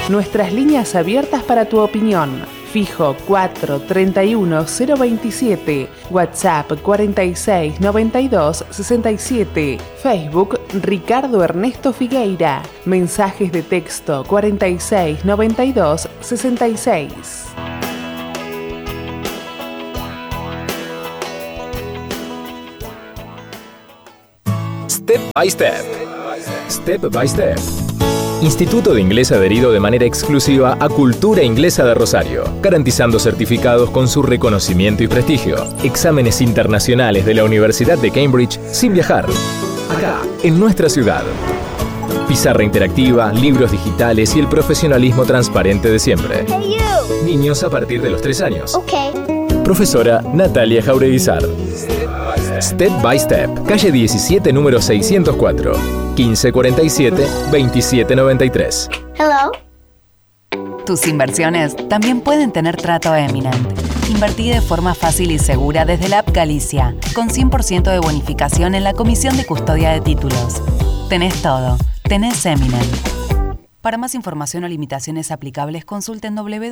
Nuestras líneas abiertas para tu opinión. Fijo 431 027, WhatsApp 46 92 67, Facebook Ricardo Ernesto Figueira, mensajes de texto 46 92 66. Step by Step. Step by Step. Instituto de Inglés adherido de manera exclusiva a Cultura Inglesa de Rosario, garantizando certificados con su reconocimiento y prestigio. Exámenes internacionales de la Universidad de Cambridge sin viajar. Acá, en nuestra ciudad. Pizarra interactiva, libros digitales y el profesionalismo transparente de siempre. Hey, you. Niños a partir de los 3 años. Okay. Profesora Natalia Jaureguizar. Step by Step, calle 17, número 604, 1547-2793. Hello. Tus inversiones también pueden tener trato Eminent. Invertí de forma fácil y segura desde la app Galicia, con 100% de bonificación en la comisión de custodia de títulos. Tenés todo. Tenés Eminent. Para más información o limitaciones aplicables, consulten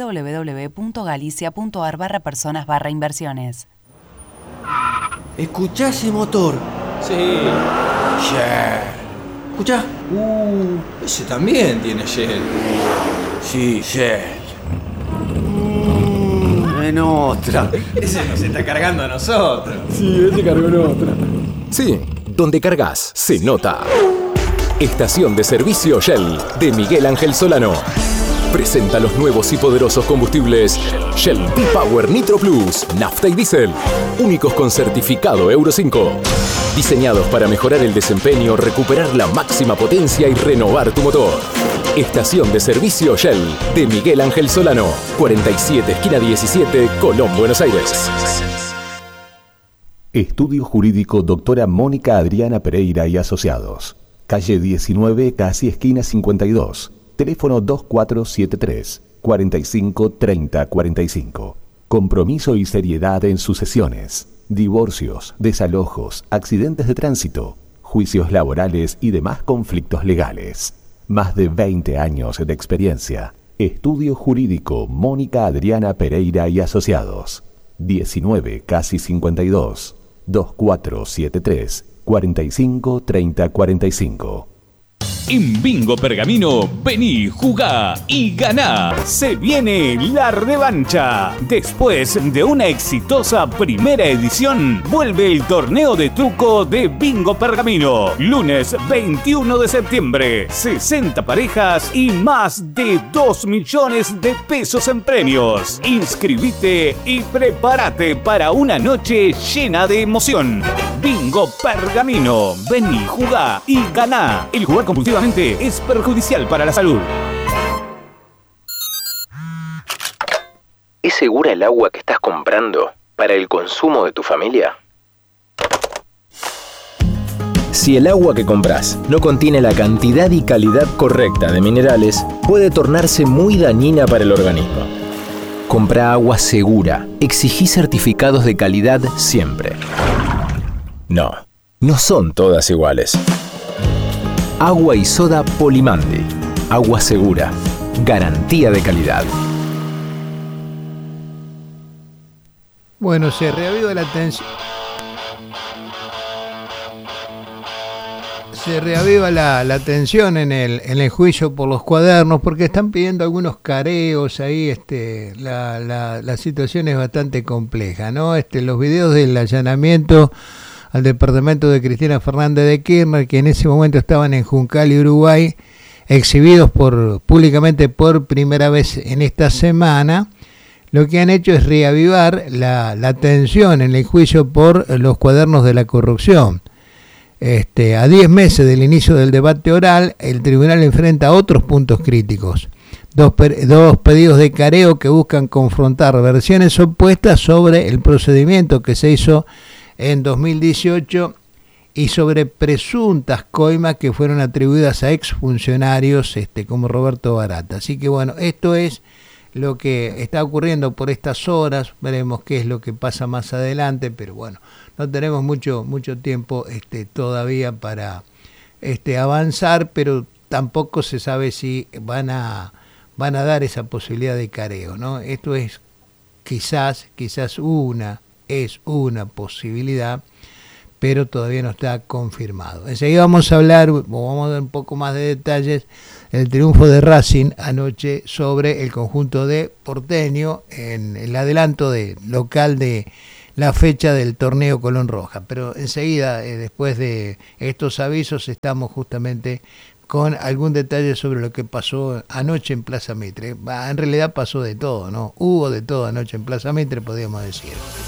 www.galicia.ar/personas/inversiones. ¿Escuchás ese motor? Sí. Shell. ¿Escuchás? Ese también tiene Shell. Sí, Shell. En otra. Ese nos está cargando a nosotros. Sí, ese cargó en otra. Sí, donde cargas se nota. Estación de servicio Shell de Miguel Ángel Solano. Presenta los nuevos y poderosos combustibles Shell V-Power Nitro Plus, nafta y diésel, únicos con certificado Euro 5. Diseñados para mejorar el desempeño, recuperar la máxima potencia y renovar tu motor. Estación de servicio Shell de Miguel Ángel Solano, 47, esquina 17, Colón, Buenos Aires. Estudio Jurídico Doctora Mónica Adriana Pereira y Asociados. Calle 19, casi esquina 52. Teléfono 2473 45 30 45. Compromiso y seriedad en sus sesiones. Divorcios, desalojos, accidentes de tránsito, juicios laborales y demás conflictos legales. Más de 20 años de experiencia. Estudio Jurídico Mónica Adriana Pereira y Asociados. 19, casi 52. 2473 45 30 45. En Bingo Pergamino, vení, jugá y ganá. Se viene la revancha. Después de una exitosa primera edición, vuelve el torneo de truco de Bingo Pergamino. Lunes 21 de septiembre, 60 parejas y más de 2 millones de pesos en premios. Inscribite y prepárate para una noche llena de emoción. Bingo Pergamino, vení, jugá y ganá. El jugar compulsivamente es perjudicial para la salud. ¿Es segura el agua que estás comprando para el consumo de tu familia? Si el agua que compras no contiene la cantidad y calidad correcta de minerales, puede tornarse muy dañina para el organismo. Compra agua segura. Exigí certificados de calidad siempre. No son todas iguales. Agua y soda Polimandi. Agua segura. Garantía de calidad. Bueno, se reaviva la tensión. Se reaviva la tensión en el juicio por los cuadernos, porque están pidiendo algunos careos ahí. La situación es bastante compleja, ¿no? Los videos del allanamiento al departamento de Cristina Fernández de Kirchner, que en ese momento estaban en Juncal y Uruguay, exhibidos públicamente por primera vez en esta semana, lo que han hecho es reavivar la tensión en el juicio por los cuadernos de la corrupción. A 10 meses del inicio del debate oral, el tribunal enfrenta otros puntos críticos. Dos pedidos de careo que buscan confrontar versiones opuestas sobre el procedimiento que se hizo en 2018 y sobre presuntas coimas que fueron atribuidas a exfuncionarios como Roberto Barata. Así que bueno, esto es lo que está ocurriendo por estas horas. Veremos qué es lo que pasa más adelante, pero bueno, no tenemos mucho tiempo todavía para avanzar, pero tampoco se sabe si van a van a dar esa posibilidad de careo, ¿no? Esto es quizás una posibilidad, pero todavía no está confirmado. Enseguida vamos a dar un poco más de detalles del triunfo de Racing anoche sobre el conjunto de Porteño en el adelanto local de la fecha del torneo Colón Roja. Pero enseguida, después de estos avisos, estamos justamente con algún detalle sobre lo que pasó anoche en Plaza Mitre. En realidad pasó de todo, ¿no? Hubo de todo anoche en Plaza Mitre, podríamos decir.